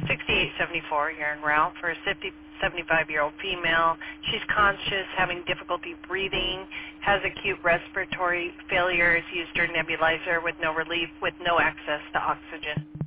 6874 here in Ralph for a 75-year-old female. She's conscious, having difficulty breathing, has acute respiratory failure, has used her nebulizer with no relief, with no access to oxygen.